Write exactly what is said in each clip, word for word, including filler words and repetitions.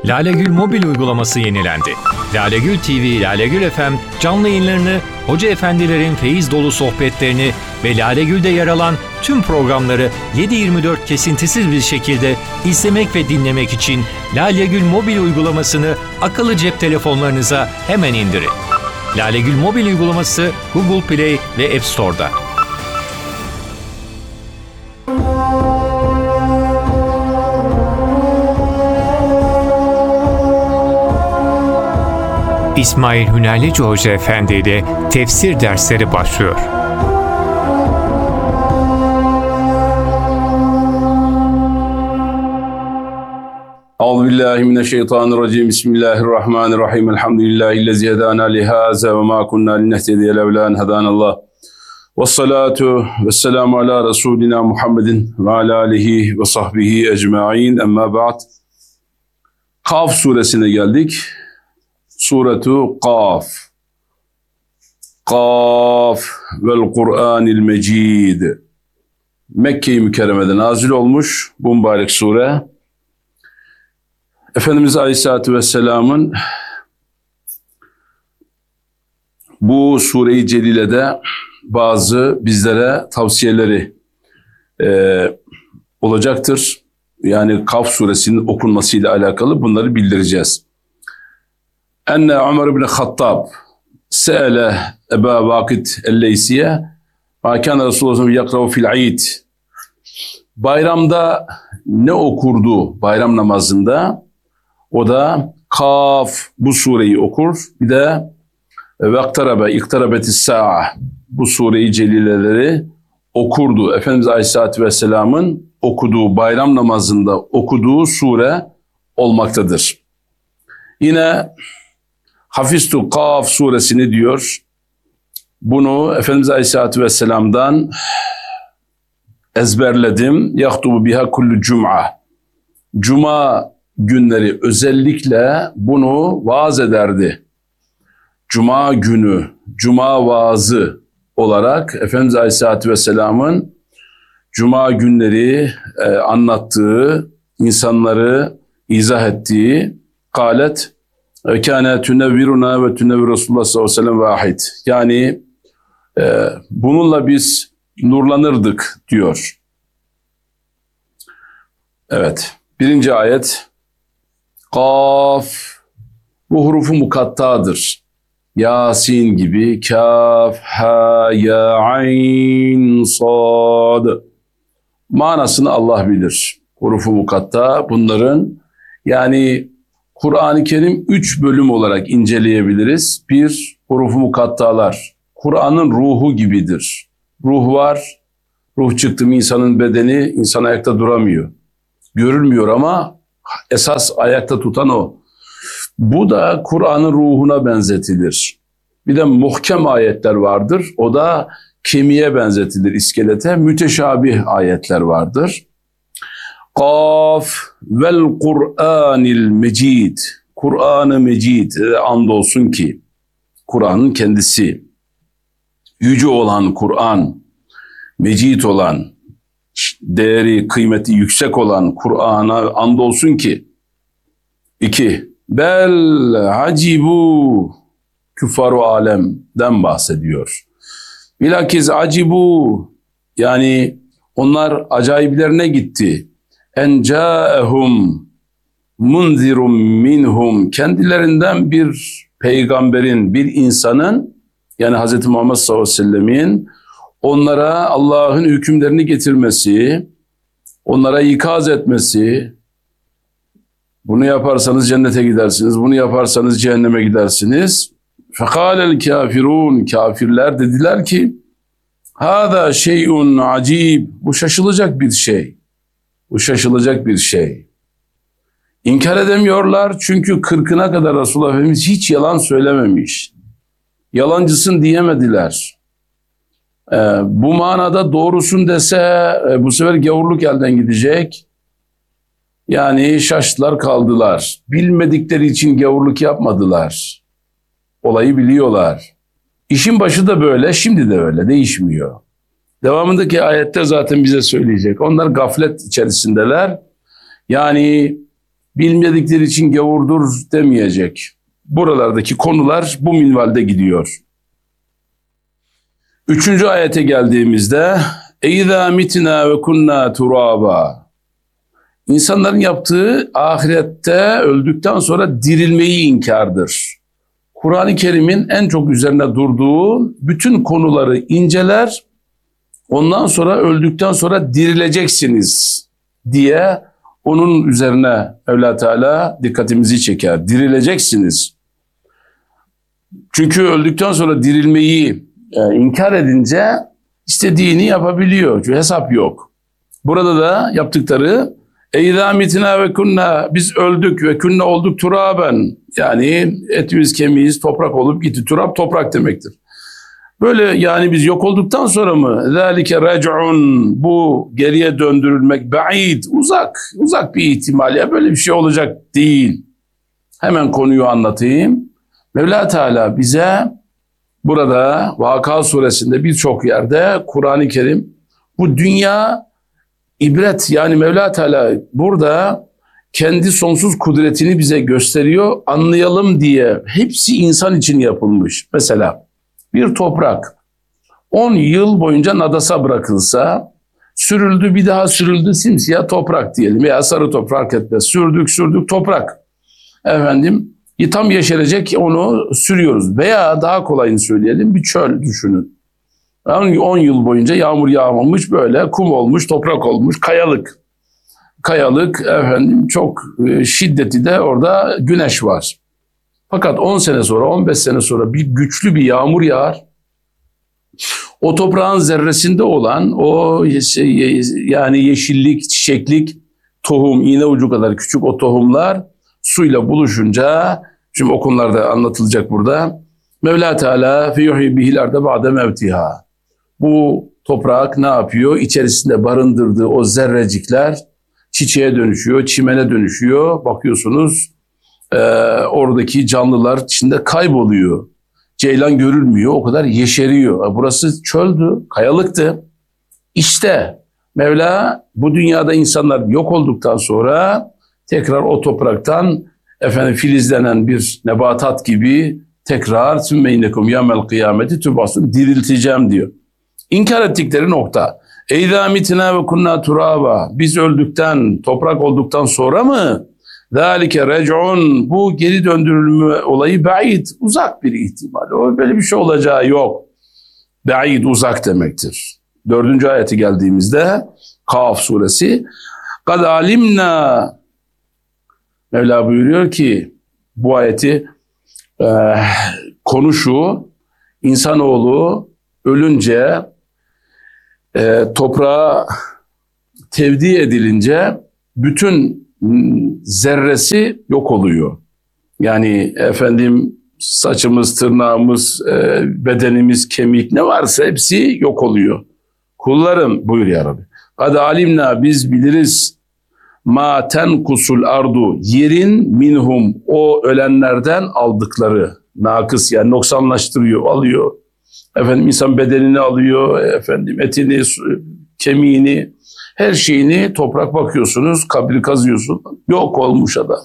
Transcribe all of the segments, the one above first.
Lalegül mobil uygulaması yenilendi. Lalegül T V, Lalegül F M canlı yayınlarını, hoca efendilerin feyiz dolu sohbetlerini ve Lalegül'de yer alan tüm programları yedi yirmi dört kesintisiz bir şekilde izlemek ve dinlemek için Lalegül mobil uygulamasını akıllı cep telefonlarınıza hemen indirin. Lalegül mobil uygulaması Google Play ve App Store'da. İsmail Hünerlici Hoca Efendi ile tefsir dersleri başlıyor. Euzubillahimineşşeytanirracim. Bismillahirrahmanirrahim. Elhamdülillahillezî hedâna lihâzâ ve mâ kunnâ linehtediye levlâ en hedânallâh. Vessalâtu vesselâmu alâ Resûlinâ Muhammedin ve alâ âlihi ve sahbihi ecma'in. Emmâ ba'd. Kaf suresine geldik. Suretu Kaf. Kaf vel Kur'anil Mecid. Mekke-i Mükerreme'de nazil olmuş bu mübarek sure. Efendimiz Aleyhisselatü Vesselam'ın bu sure-i celilede bazı bizlere tavsiyeleri e, olacaktır. Yani Kaf suresinin okunmasıyla alakalı bunları bildireceğiz. Enne Ömer ibn Hattab se'ele Eba Vakit el-Leysiye ma kana Resulullah yakra'u fil Eid. Bayramda ne okurdu bayram namazında? O da Kaf bu sureyi okur. Bir de Vektarabe iktarabetis sa'a bu sureyi celileleri okurdu. Efendimiz Aleyhisselatü Vesselam'ın okuduğu bayram namazında okuduğu sure olmaktadır. Yine Hafiztu Kaf suresini diyor. Bunu Efendimiz Aleyhisselatü Vesselam'dan ezberledim. Yahtubu biha kullu cum'a. Cuma günleri özellikle bunu vaaz ederdi. Cuma günü, cuma vaazı olarak Efendimiz Aleyhisselatü Vesselam'ın cuma günleri e, anlattığı, insanları izah ettiği kâlet ve kâne tünevviruna ve tünevvir Resulullah sallallahu aleyhi ve sellem vahid. Yani e, bununla biz nurlanırdık diyor. Evet. Birinci ayet. Kaf. Bu hurufu mukattadır. Yasin gibi. Kaf, ha, ya, ayn, sad. Manasını Allah bilir. Hurufu mukatta bunların yani Kur'an-ı Kerim üç bölüm olarak inceleyebiliriz. Bir, hurufu mukattalar. Kur'an'ın ruhu gibidir. Ruh var. Ruh çıktı mı insanın bedeni, insan ayakta duramıyor. Görülmüyor ama esas ayakta tutan o. Bu da Kur'an'ın ruhuna benzetilir. Bir de muhkem ayetler vardır. O da kemiğe benzetilir, iskelete. Müteşabih ayetler vardır. Kaf vel Kur'anil Mecid. Kur'an-ı Mecid. Andolsun ki Kur'an'ın kendisi. Yüce olan Kur'an, mecid olan, değeri, kıymeti yüksek olan Kur'an'a andolsun ki. İki, bel acibu küffar-ı alemden bahsediyor. Bilakis acibu yani onlar acayiplerine gitti. En câehum munzirum minhum kendilerinden bir peygamberin, bir insanın yani Hz. Muhammed sallallahu aleyhi ve sellemin onlara Allah'ın hükümlerini getirmesi, onlara ikaz etmesi, bunu yaparsanız cennete gidersiniz, bunu yaparsanız cehenneme gidersiniz. Fekâlel kâfirûn, kafirler dediler ki, hâzâ şey'un acib, bu şaşılacak bir şey, bu şaşılacak bir şey. İnkar edemiyorlar çünkü kırkına kadar Resulullah Efendimiz hiç yalan söylememiş. Yalancısın diyemediler. Ee, bu manada doğrusun dese e, bu sefer gavurluk elden gidecek. Yani şaştılar kaldılar. Bilmedikleri için gavurluk yapmadılar. Olayı biliyorlar. İşin başı da böyle, şimdi de öyle, değişmiyor. Devamındaki ayette zaten bize söyleyecek. Onlar gaflet içerisindeler. Yani bilmedikleri için gavurdur demeyecek. Buralardaki konular bu minvalde gidiyor. Üçüncü ayete geldiğimizde اِذَا مِتْنَا وَكُنَّا تُرَابًا İnsanların yaptığı ahirette öldükten sonra dirilmeyi inkardır. Kur'an-ı Kerim'in en çok üzerine durduğu bütün konuları inceler, ondan sonra öldükten sonra dirileceksiniz diye onun üzerine Mevla Teala dikkatimizi çeker. Dirileceksiniz. Çünkü öldükten sonra dirilmeyi e, inkar edince istediğini yapabiliyor. Çünkü hesap yok. Burada da yaptıkları اِذَا مِتْنَا وَكُنَّا biz öldük ve künne olduk turaben, yani etimiz kemiğiz toprak olup gitti. Turab toprak demektir. Böyle yani biz yok olduktan sonra mı? ذَٰلِكَ رَجْعٌ bu geriye döndürülmek, ba'id uzak, uzak bir ihtimal. Ya böyle bir şey olacak değil. Hemen konuyu anlatayım. Mevla Teala bize burada Vakıa suresinde birçok yerde Kur'an-ı Kerim bu dünya ibret, yani Mevla Teala burada kendi sonsuz kudretini bize gösteriyor, anlayalım diye. Hepsi insan için yapılmış. Mesela bir toprak on yıl boyunca nadasa bırakılsa, sürüldü, bir daha sürüldü, simsiyah toprak diyelim veya sarı toprak, fark etmez. Sürdük sürdük toprak. Efendim tam yeşerecek, onu sürüyoruz. Veya daha kolayını söyleyelim, bir çöl düşünün. on yıl boyunca yağmur yağmamış, böyle kum olmuş, toprak olmuş, kayalık. Kayalık efendim, çok şiddeti de orada güneş var. Fakat on sene sonra, on beş sene sonra bir güçlü bir yağmur yağar. O toprağın zerresinde olan o şey, yani yeşillik, çiçeklik, tohum, iğne ucu kadar küçük o tohumlar suyla buluşunca, şimdi o konularda anlatılacak burada. Mevla Teala fiyuhyi bihil arda ba'de mevtiha. Bu toprak ne yapıyor? İçerisinde barındırdığı o zerrecikler çiçeğe dönüşüyor, çimene dönüşüyor. Bakıyorsunuz e, oradaki canlılar içinde kayboluyor. Ceylan görülmüyor, o kadar yeşeriyor. Burası çöldü, kayalıktı. İşte Mevla bu dünyada insanlar yok olduktan sonra tekrar o topraktan efendim filizlenen bir nebatat gibi tekrar sümme innekum yevmel kıyameti tübasın dirilteceğim diyor. İnkar ettikleri nokta. Eydâ mitnâ ve kunnâ turâba. Biz öldükten, toprak olduktan sonra mı? Zâlike rec'un. Bu geri döndürülme olayı ba'id. Uzak bir ihtimal. O böyle bir şey olacağı yok. Ba'id uzak demektir. Dördüncü ayeti geldiğimizde Kaf suresi. Kad alimna. Mevla buyuruyor ki bu ayeti e, konu şu: insanoğlu ölünce e, toprağa tevdi edilince bütün zerresi yok oluyor. Yani efendim saçımız, tırnağımız, e, bedenimiz, kemik ne varsa hepsi yok oluyor. Kullarım buyur ya Rabbi. Kad alimna biz biliriz ma tenkusul ardu yerin minhum o ölenlerden aldıkları nakıs yani noksanlaştırıyor, alıyor. Efendim insan bedenini alıyor, efendim etini, kemiğini, her şeyini toprak bakıyorsunuz, kabri kazıyorsun, yok olmuş adam.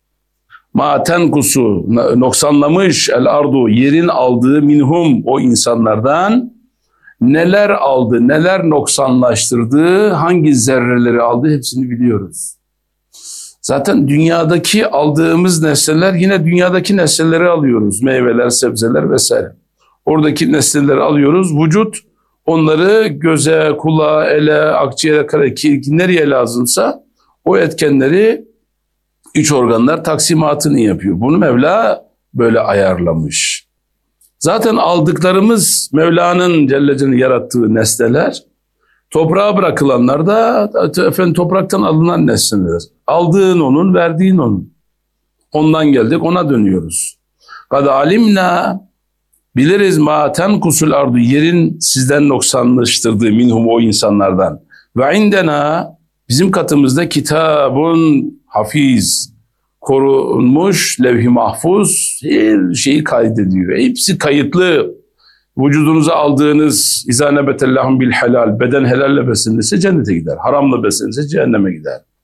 Ma tenkusu noksanlamış el ardu yerin aldığı minhum o insanlardan neler aldı, neler noksanlaştırdı, hangi zerreleri aldı hepsini biliyoruz. Zaten dünyadaki aldığımız nesneler yine dünyadaki nesneleri alıyoruz. Meyveler, sebzeler vesaire. Oradaki nesneleri alıyoruz. Vücut onları göze, kulağa, ele, akciğere, karaciğere nereye lazımsa o etkenleri iç organlar taksimatını yapıyor. Bunu Mevla böyle ayarlamış. Zaten aldıklarımız Mevla'nın Celle Celaluhu'nun yarattığı nesneler, toprağa bırakılanlar da efendim topraktan alınan nesneler. Aldığın onun, verdiğin onun. Ondan geldik, ona dönüyoruz. Kad alimna biliriz ma tenkusul ardu yerin sizden noksanlaştırdığı minhum o insanlardan. Ve indena bizim katımızda kitabun hafiz korunmuş levh-i mahfuz her şeyi kaydediyor. Hepsi kayıtlı. Vücudunuza aldığınız izâ nebetellahum bil helal beden helalle beslenirse cennete gider. Haramla beslenirse cehenneme gider.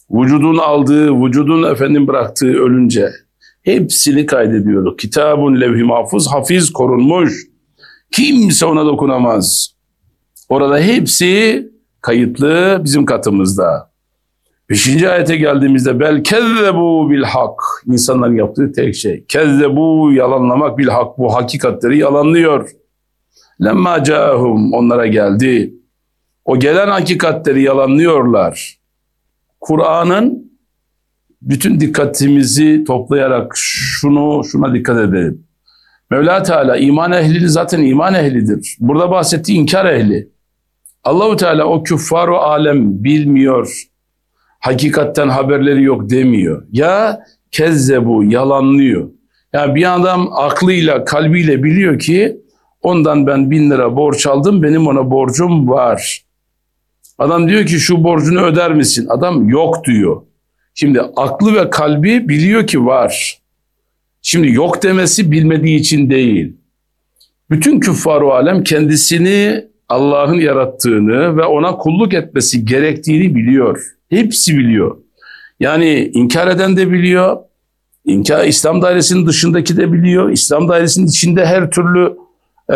vücudun aldığı, vücudun efendim bıraktığı ölünce hepsini kaydediyor. Kitabun levh-i mahfuz, hafiz korunmuş. Kimse ona dokunamaz. Orada hepsi kayıtlı bizim katımızda. Beşinci ayete geldiğimizde bel kezzebu bil hak. İnsanların yaptığı tek şey. Kezzebu, yalanlamak, bil hak. Bu hakikatleri yalanlıyor. Lemma cahum, onlara geldi. O gelen hakikatleri yalanlıyorlar. Kur'an'ın bütün dikkatimizi toplayarak şunu şuna dikkat edelim. Mevla Teala iman ehlini zaten iman ehlidir. Burada bahsettiği inkar ehli. Allahu Teala o küffar-ı alem bilmiyor, hakikatten haberleri yok demiyor. Ya kezzebu, yalanlıyor. Yani bir adam aklıyla, kalbiyle biliyor ki ondan ben bin lira borç aldım, benim ona borcum var. Adam diyor ki şu borcunu öder misin? Adam yok diyor. Şimdi aklı ve kalbi biliyor ki var. Şimdi yok demesi bilmediği için değil. Bütün küffar-ı alem kendisini Allah'ın yarattığını ve ona kulluk etmesi gerektiğini biliyor. Hepsi biliyor. Yani inkar eden de biliyor. İnkar, İslam dairesinin dışındaki de biliyor. İslam dairesinin içinde her türlü e,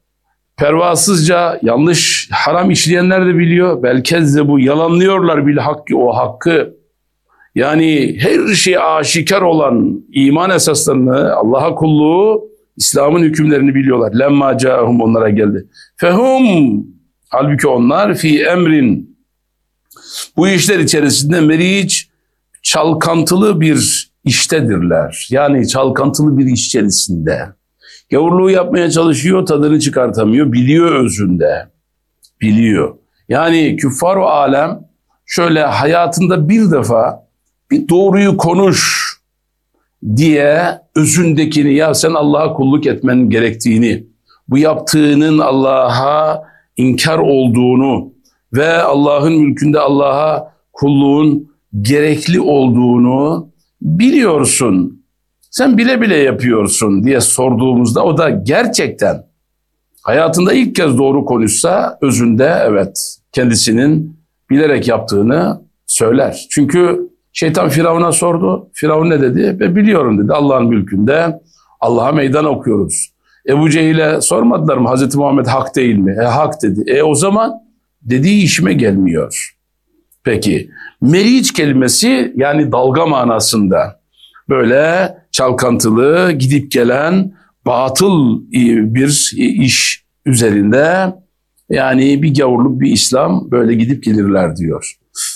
pervasızca yanlış, haram işleyenler de biliyor. Belkezde bu yalanlıyorlar bil hakkı, o hakkı. Yani her şey aşikar olan iman esaslarını, Allah'a kulluğu, İslam'ın hükümlerini biliyorlar. Lemma cahum, onlara geldi. Fehum, halbuki onlar fi emrin, bu işler içerisinde meriç, çalkantılı bir iştedirler. Yani çalkantılı bir iş içerisinde. Gavurluğu yapmaya çalışıyor, tadını çıkartamıyor, biliyor özünde. Biliyor. Yani küffar-ı alem şöyle hayatında bir defa bir doğruyu konuş diye özündekini, ya sen Allah'a kulluk etmen gerektiğini, bu yaptığının Allah'a inkar olduğunu ve Allah'ın mülkünde Allah'a kulluğun gerekli olduğunu biliyorsun. Sen bile bile yapıyorsun diye sorduğumuzda o da gerçekten hayatında ilk kez doğru konuşsa özünde evet kendisinin bilerek yaptığını söyler. Çünkü şeytan Firavun'a sordu. Firavun ne dedi? Ben biliyorum dedi. Allah'ın mülkünde Allah'a meydan okuyoruz. Ebu Cehil'e sormadılar mı Hazreti Muhammed hak değil mi? E hak dedi. E o zaman dediği işime gelmiyor. Peki meriç kelimesi yani dalga manasında böyle çalkantılı gidip gelen batıl bir iş üzerinde yani bir gavurluk bir İslam böyle gidip gelirler diyor.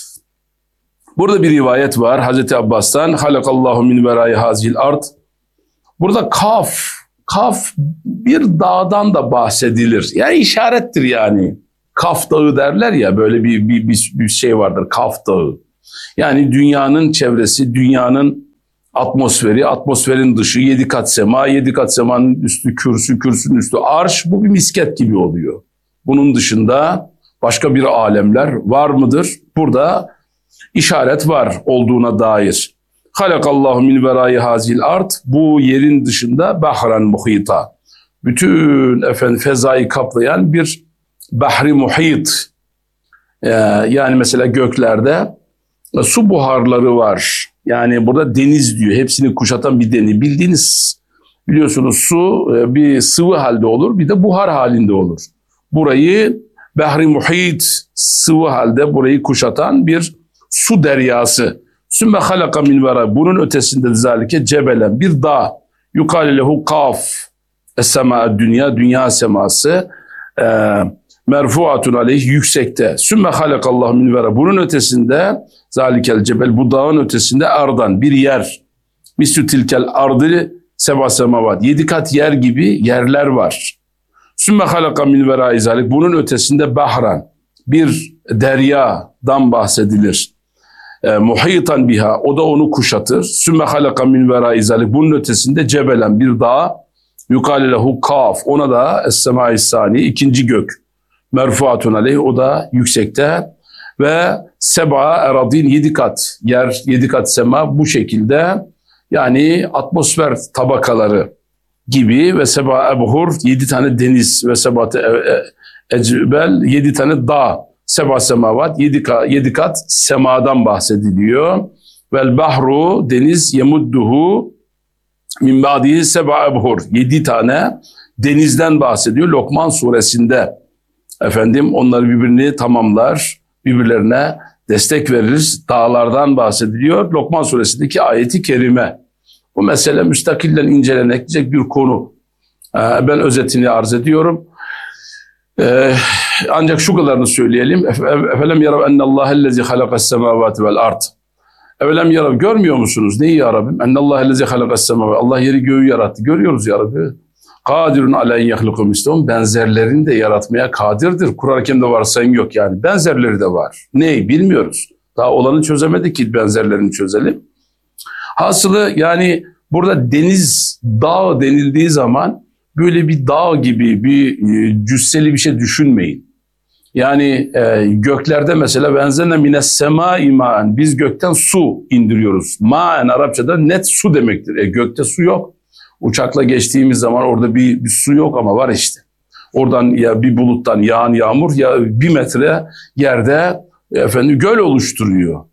Burada bir rivayet var Hazreti Abbas'tan. Halakallahu min verai hazil ard. Burada kaf, kaf bir dağdan da bahsedilir. Yani işarettir yani. Kaf dağı derler ya böyle bir, bir, bir, bir şey vardır Kaf dağı. Yani dünyanın çevresi, dünyanın atmosferi, atmosferin dışı yedi kat sema, yedi kat semanın üstü kürsü, kürsünün üstü arş. Bu bir misket gibi oluyor. Bunun dışında başka bir alemler var mıdır? Burada işaret var olduğuna dair. Halakallahu min verai hazil ard. Bu yerin dışında bahran muhita. Bütün efendim fezayı kaplayan bir bahri muhit. Ee, yani mesela göklerde su buharları var. Yani burada deniz diyor. Hepsini kuşatan bir deniz. Bildiğiniz biliyorsunuz su bir sıvı halde olur. Bir de buhar halinde olur. Burayı bahri muhit sıvı halde burayı kuşatan bir su deryası. Sümme halaka min vera. Bunun ötesinde zalike cebelen bir dağ. Yukale lehu kaf. Es-sema dünya, dünya seması. E, merfuatun aleyh yüksekte. Sümme halakallahu min vera. Bunun ötesinde zalikel cebel, bu dağın ötesinde ardan bir yer. Mislü tilkel ardı seba semavat. Yedi kat yer gibi yerler var. Sümme halaka min vera izalik. Bunun ötesinde bahran. Bir deryadan bahsedilir. E, muhitan biha. O da onu kuşatır. Sümme halaka min vera izalik. Bunun ötesinde cebelen bir dağ. Yukale lehu kaf. Ona da es-semâ-i sâni. ikinci gök. Merfuatun aleyh. O da yüksekte. Ve seba eradin yedi kat yer, yedi kat sema bu şekilde yani atmosfer tabakaları gibi ve seba ebhur yedi tane deniz ve sebat ecbel yedi tane dağ Seba semavat, yedi kat, yedi kat semadan bahsediliyor. Vel bahru, deniz, yemudduhu min ba'dihi seba ebhur, yedi tane denizden bahsediyor Lokman suresinde. Efendim onlar birbirini tamamlar, birbirlerine destek verir. Dağlardan bahsediliyor Lokman suresindeki ayeti kerime. Bu mesele müstakillen incelenecek bir konu. Ee, ben özetini arz ediyorum. Ee, ancak şu kadarını söyleyelim. Efelem yarav ennallâhellezî halakas semâvâti vel ard. Evelem yarav, görmüyor musunuz? Neyi ya Rabbim? Ennallâhellezî halakas semâvâti. Allah yeri göğü yarattı. Görüyoruz ya Rabbi. Kadirun aleyhi yahlukum istiyorum. Benzerlerini de yaratmaya kadirdir. Kur'an-ı Kerim'de varsayım yok yani. Benzerleri de var. Neyi bilmiyoruz. Daha olanı çözemedik ki benzerlerini çözelim. Hasılı yani burada deniz, dağ denildiği zaman böyle bir dağ gibi bir cüsseli bir şey düşünmeyin. Yani e, göklerde mesela benzerine mines semâi mâen, biz gökten su indiriyoruz. Mâen Arapçada net su demektir. E, gökte su yok. Uçakla geçtiğimiz zaman orada bir, bir su yok ama var işte. Oradan ya bir buluttan yağan yağmur ya bir metre yerde efendim göl oluşturuyor.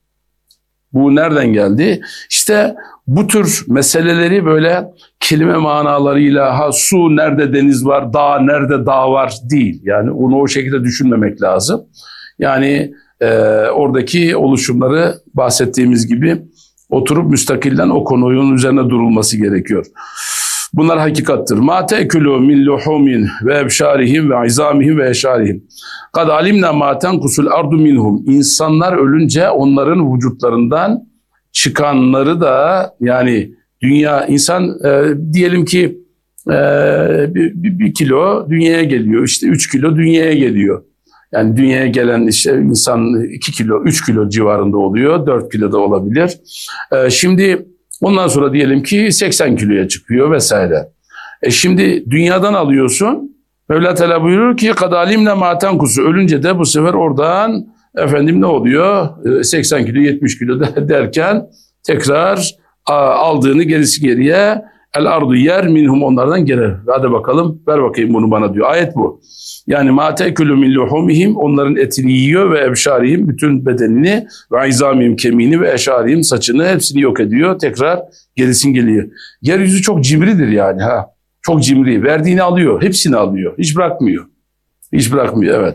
Bu nereden geldi? İşte bu tür meseleleri böyle kelime manalarıyla ha su nerede deniz var, dağ nerede dağ var değil. Yani onu o şekilde düşünmemek lazım. Yani e, oradaki oluşumları bahsettiğimiz gibi oturup müstakillen o konunun üzerine durulması gerekiyor. Bunlar hakikattir. Ma te'kulu min luhumin ve ebşarihim ve izamihim ve eşarihim. Kad alimna ma tenkusul ardu minhum. İnsanlar ölünce onların vücutlarından çıkanları da yani dünya insan e, diyelim ki e, bir, bir, bir kilo dünyaya geliyor. İşte üç kilo dünyaya geliyor. Yani dünyaya gelen işte insan iki kilo, üç kilo civarında oluyor. dört kilo da olabilir. E, şimdi ondan sonra diyelim ki seksen kiloya çıkıyor vesaire. E şimdi dünyadan alıyorsun. Mevla Teala buyurur ki kadalimle maten kusu, ölünce de bu sefer oradan efendim ne oluyor? E, seksen kilo, yetmiş kilo derken tekrar a, aldığını gerisi geriye el ardu yer minhum, onlardan gelir. Hadi bakalım ver bakayım bunu bana diyor. Ayet bu. Yani ma tekulu min luhumihim, onların etini yiyor ve ebşarihim, bütün bedenini ve izamihim, kemiğini ve eşarihim, saçını, hepsini yok ediyor. Tekrar gerisin geliyor. Yeryüzü çok cimridir yani ha. Çok cimri. Verdiğini alıyor. Hepsini alıyor. Hiç bırakmıyor. Hiç bırakmıyor evet.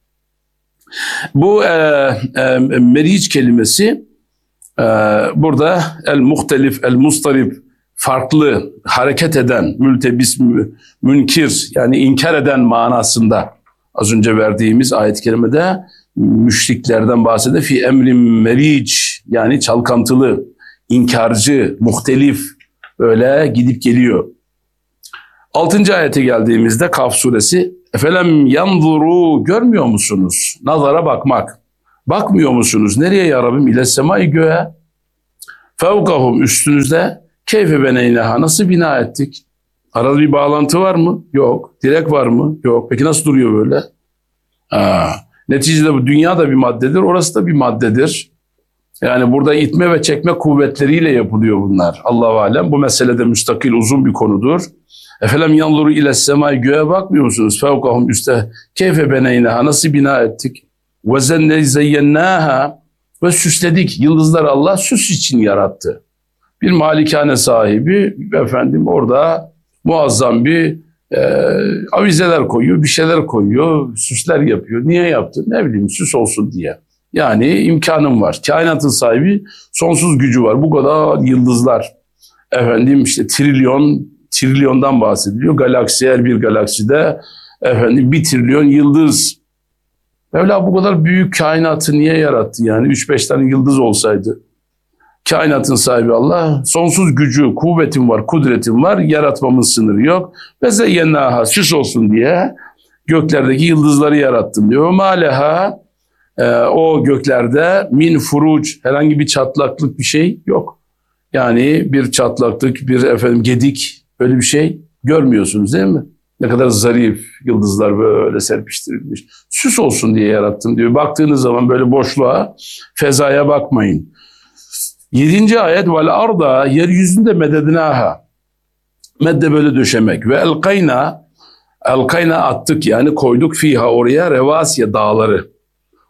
Bu e, e, meriç kelimesi e, burada el muhtelif, el mustarib, farklı, hareket eden, mültebis, münkir yani inkar eden manasında az önce verdiğimiz ayet-i kerimede müşriklerden bahseder. Fi emrin meriç yani çalkantılı, inkarcı, muhtelif böyle gidip geliyor. Altıncı ayete geldiğimizde Kaf suresi efelem yanzuru, görmüyor musunuz? Nazara bakmak. Bakmıyor musunuz? Nereye ya Rabbim? İle semai, göğe. Fevkahum, üstünüzde. Keyfe beneyneha, nasıl bina ettik? Arada bir bağlantı var mı? Yok. Direk var mı? Yok. Peki nasıl duruyor böyle? Aa, neticede bu dünya da bir maddedir, orası da bir maddedir. Yani burada itme ve çekme kuvvetleriyle yapılıyor bunlar. Allahu alem. Bu meselede müstakil uzun bir konudur. Efelem yanzuru ile semai, göğe bakmıyor musunuz? Fevkahum, üstte. Keyfe beneyneha, nasıl bina ettik? Ve zenne zeyyennâha, ve süsledik. Yıldızları Allah süs için yarattı. Bir malikane sahibi efendim orada muazzam bir e, avizeler koyuyor, bir şeyler koyuyor, süsler yapıyor. Niye yaptı? Ne bileyim, süs olsun diye. Yani imkanım var. Kainatın sahibi, sonsuz gücü var. Bu kadar yıldızlar. Efendim işte trilyon, trilyondan bahsediliyor. Galaksi, her bir galakside efendim bir trilyon yıldız. Mevla bu kadar büyük kainatı niye yarattı yani? Üç beş tane yıldız olsaydı. Kainatın sahibi Allah, sonsuz gücü, kuvvetim var, kudretim var, yaratmamın sınırı yok. Ve zeyyennaha, süs olsun diye göklerdeki yıldızları yarattım diyor. Maleha, e, o göklerde min furuc, herhangi bir çatlaklık bir şey yok. Yani bir çatlaklık, bir efendim gedik, böyle bir şey görmüyorsunuz değil mi? Ne kadar zarif yıldızlar böyle serpiştirilmiş. Süs olsun diye yarattım diyor. Baktığınız zaman böyle boşluğa, fezaya bakmayın. Yedinci ayet vel arda, yeryüzünde medednaha, medde böyle döşemek ve elkayna, elkayna attık yani koyduk fiha, oraya revasiye, dağları.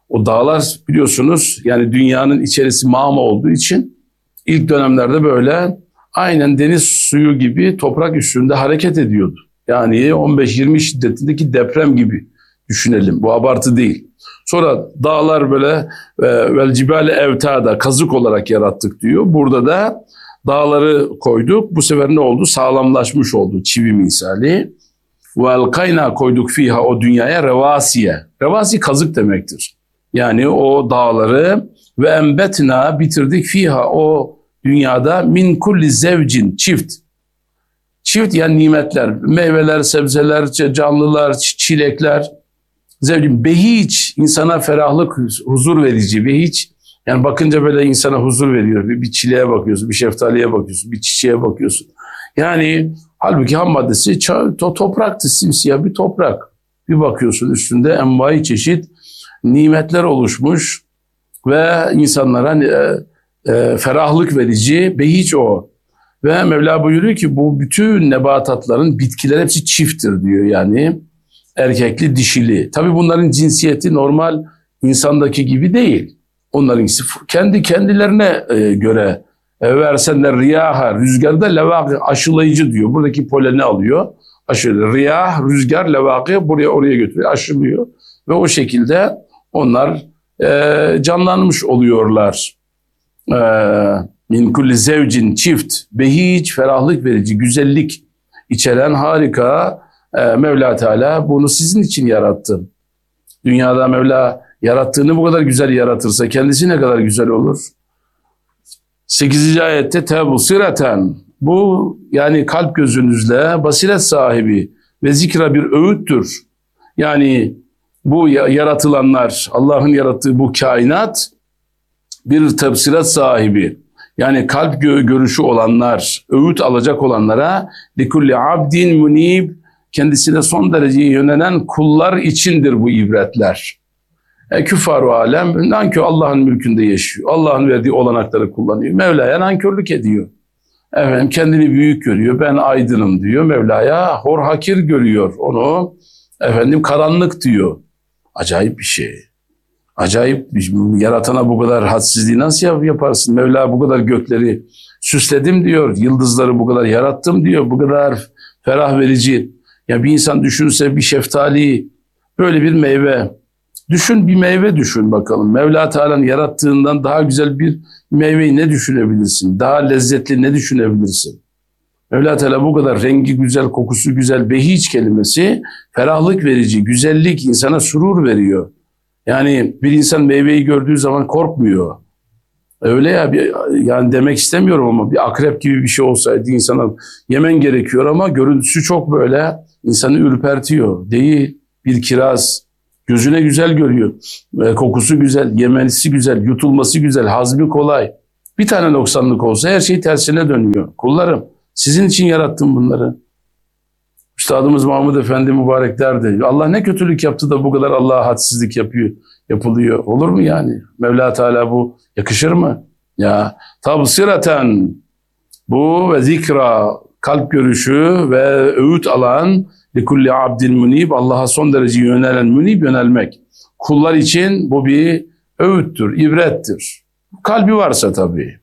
O dağlar biliyorsunuz yani dünyanın içerisi mağma olduğu için ilk dönemlerde böyle aynen deniz suyu gibi toprak üstünde hareket ediyordu. Yani on beş yirmi şiddetindeki deprem gibi düşünelim. Bu abartı değil. Sonra dağlar böyle vel cibale evtada kazık olarak yarattık diyor. Burada da dağları koyduk. Bu sefer ne oldu? Sağlamlaşmış oldu çivi misali. Vel kayna koyduk fiha o dünyaya revasiye. Revasi kazık demektir. Yani o dağları ve embetna bitirdik fiha o dünyada min kulli zevcin çift. Çift yani nimetler, meyveler, sebzeler, canlılar, çilekler. Zevcin behiç insana ferahlık, huzur verici behiç. Yani bakınca böyle insana huzur veriyor. Bir, bir çileğe bakıyorsun, bir şeftaliye bakıyorsun, bir çiçeğe bakıyorsun. Yani halbuki ham maddesi to, topraktı, simsiyah bir toprak. Bir bakıyorsun üstünde envai çeşit nimetler oluşmuş ve insanlara e, e, ferahlık verici behiç o. Ve Mevla buyuruyor ki bu bütün nebatatların, bitkiler hepsi çifttir diyor yani. Erkekli, dişili. Tabii bunların cinsiyeti normal insandaki gibi değil. Onların kendi kendilerine e, göre e, versenler riyaha, rüzgarda levâkı aşılayıcı diyor. Buradaki poleni alıyor. Aşılıyor. Riyah, rüzgar, levâkı buraya oraya götürüyor, aşılıyor. Ve o şekilde onlar e, canlanmış oluyorlar. E, min kulli zevcin çift, behiç, ferahlık verici, güzellik içeren harika e, Mevla Teala bunu sizin için yarattı. Dünyada Mevla yarattığını bu kadar güzel yaratırsa kendisi ne kadar güzel olur? sekizinci ayette tebsireten bu yani kalp gözünüzle basiret sahibi ve zikra bir öğüttür. Yani bu yaratılanlar, Allah'ın yarattığı bu kainat bir tebsiret sahibi. Yani kalp görüşü olanlar, öğüt alacak olanlara likulli abdin munib kendisine son derece yönelen kullar içindir bu ibretler. E, küffar-ı alem nankör Allah'ın mülkünde yaşıyor. Allah'ın verdiği olanakları kullanıyor. Mevla'ya nankörlük ediyor. Efendim kendini büyük görüyor. Ben aydınım diyor. Mevla'ya hor hakir görüyor. Onu efendim karanlık diyor. Acayip bir şey. Acayip bir şey. Yaratana bu kadar hadsizliği nasıl yaparsın? Mevla bu kadar gökleri süsledim diyor. Yıldızları bu kadar yarattım diyor. Bu kadar ferah verici. Ya bir insan düşünse bir şeftali böyle bir meyve. Düşün bir meyve düşün bakalım. Mevla Teala'nın yarattığından daha güzel bir meyveyi ne düşünebilirsin? Daha lezzetli ne düşünebilirsin? Mevla Teala bu kadar rengi güzel, kokusu güzel, behiç kelimesi ferahlık verici, güzellik insana surur veriyor. Yani bir insan meyveyi gördüğü zaman korkmuyor. Öyle ya bir, yani demek istemiyorum ama bir akrep gibi bir şey olsaydı insana yemen gerekiyor ama görüntüsü çok böyle insanı ürpertiyor. Değil bir kiraz. Gözüne güzel görüyor. E, kokusu güzel, yemenisi güzel, yutulması güzel, hazmi kolay. Bir tane noksanlık olsa her şey tersine dönüyor. Kullarım, sizin için yarattım bunları. Üstadımız Mahmud Efendi mübarek derdi. Allah ne kötülük yaptı da bu kadar Allah'a hadsizlik yapıyor, yapılıyor. Olur mu yani? Mevla Teala bu yakışır mı? Ya tabsireten bu ve zikra kalp görüşü ve öğüt alan likulli abdin munib Allah'a son derece yönelen munib yönelmek. Kullar için bu bir öğüttür, ibrettir. Kalbi varsa tabii.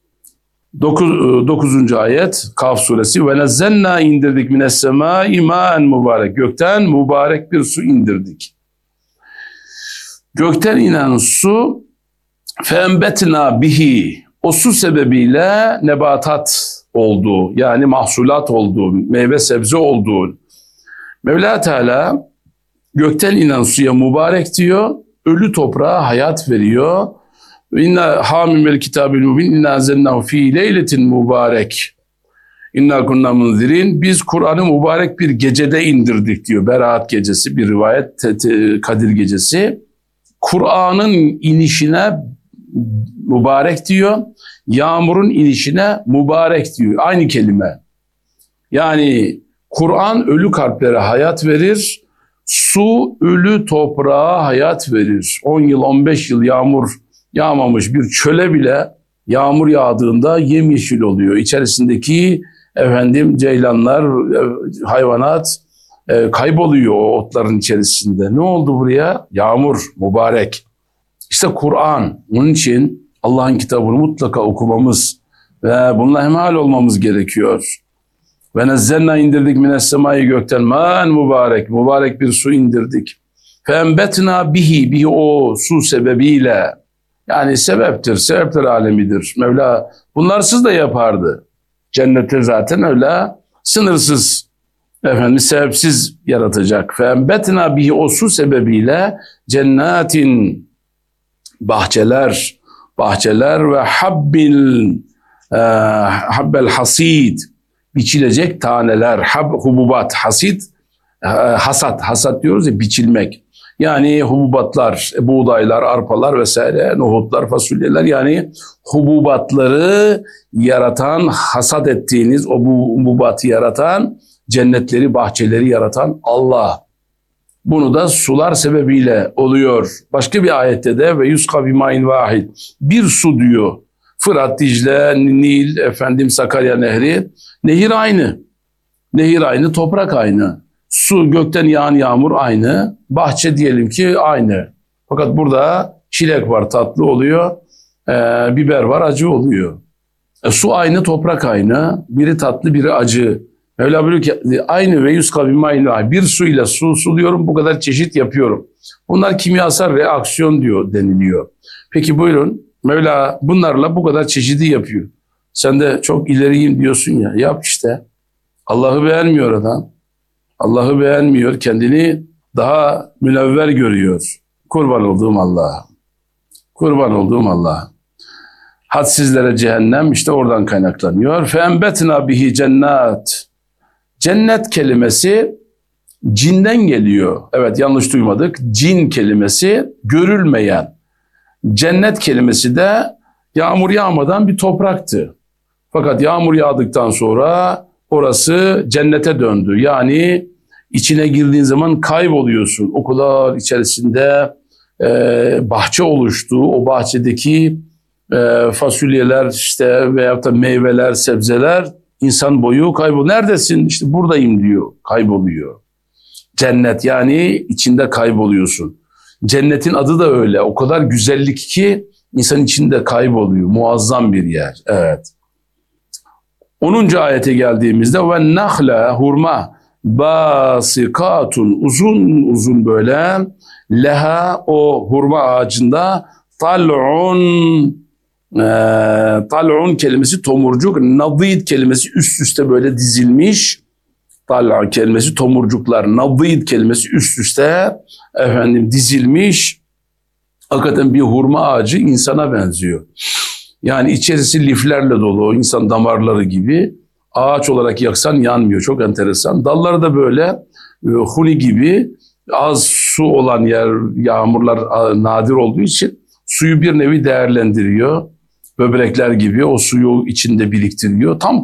Dokuz, dokuzuncu ayet Kaf suresi ve nezzelna indirdik mines semai ma'en mübarek. Gökten mübarek bir su indirdik. Gökten inen su fembetna bihi o su sebebiyle nebatat olduğu yani mahsulat olduğu, meyve sebze olduğu. Mevla Teala gökten inen suya mübarek diyor, ölü toprağa hayat veriyor. İnna hamimel kitabil mubin inna zennahu fi leyletin mübarek. İnna kunna munzirin. Biz Kur'an'ı mübarek bir gecede indirdik diyor. Berat gecesi bir rivayet, Kadir gecesi. Kur'an'ın inişine mübarek diyor. Yağmurun inişine mübarek diyor. Aynı kelime. Yani Kur'an ölü kalplere hayat verir. Su ölü toprağa hayat verir. on yıl on beş yıl yağmur yağmamış bir çöle bile yağmur yağdığında yemyeşil oluyor. İçerisindeki efendim ceylanlar, hayvanat e, kayboluyor o otların içerisinde. Ne oldu buraya? Yağmur mübarek. İşte Kur'an. Onun için Allah'ın kitabını mutlaka okumamız ve bununla hemhal olmamız gerekiyor. Ve nezzelna indirdik mines semai gökten man mübarek. Mübarek bir su indirdik. Fembetna bihi. Bihi o su sebebiyle. Yani sebeptir. Sebepler alemidir. Mevla bunlarsız da yapardı. Cennette zaten öyle sınırsız, efendim sebepsiz yaratacak. Fembetna bihi o su sebebiyle cennetin bahçeler, bahçeler ve habbil e, habbel hasid biçilecek taneler, hab hububat, hasid e, hasat, hasat diyoruz ya biçilmek. Yani hububatlar, buğdaylar, arpalar vesaire, nohutlar, fasulyeler yani hububatları yaratan, hasat ettiğiniz o hububatı yaratan, cennetleri, bahçeleri yaratan Allah. Bunu da sular sebebiyle oluyor. Başka bir ayette de ve yuska bimain vahid. Bir su diyor. Fırat, Dicle, Nil, efendim Sakarya Nehri. Nehir aynı. Nehir aynı, toprak aynı. Su, gökten yağan yağmur aynı. Bahçe diyelim ki aynı. Fakat burada çilek var, tatlı oluyor. E, biber var, acı oluyor. E, su aynı, toprak aynı. Biri tatlı, biri acı. Mevla buyuruyor ki aynı ve yüz kavim aynı. Bir suyla su suluyorum, bu kadar çeşit yapıyorum. Bunlar kimyasal reaksiyon diyor, deniliyor. Peki buyurun, Mevla bunlarla bu kadar çeşidi yapıyor. Sen de çok ileriyim diyorsun ya, yap işte. Allah'ı beğenmiyor adam. Allah'ı beğenmiyor, kendini daha münevver görüyor. Kurban olduğum Allah. Kurban olduğum Allah. Hadsizlere cehennem işte oradan kaynaklanıyor. Fembetna bihi cennet. Cennet kelimesi cinden geliyor. Evet, yanlış duymadık. Cin kelimesi görülmeyen. Cennet kelimesi de yağmur yağmadan bir topraktı. Fakat yağmur yağdıktan sonra orası cennete döndü. Yani içine girdiğin zaman kayboluyorsun. O kadar içerisinde e, bahçe oluştu. O bahçedeki e, fasulyeler işte veyahut da meyveler, sebzeler insan boyu kayboluyor. Neredesin? İşte buradayım diyor. Kayboluyor. Cennet yani içinde kayboluyorsun. Cennetin adı da öyle. O kadar güzellik ki insan içinde kayboluyor. Muazzam bir yer. Evet. onuncu ayete geldiğimizde ve nahla hurma basikatun uzun uzun böyle leha o hurma ağacında tal'un e, tal'un kelimesi tomurcuk, nadid kelimesi üst üste böyle dizilmiş. Tal'a kelimesi tomurcuklar, nadid kelimesi üst üste efendim dizilmiş. Hakikaten bir hurma ağacı insana benziyor. Yani içerisi liflerle dolu, insan damarları gibi. Ağaç olarak yaksan yanmıyor. Çok enteresan. Dalları da böyle e, huni gibi az su olan yer, yağmurlar nadir olduğu için suyu bir nevi değerlendiriyor. Böbrekler gibi o suyu içinde biriktiriyor. Tam